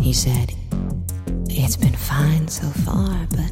He said, "It's been fine so far, but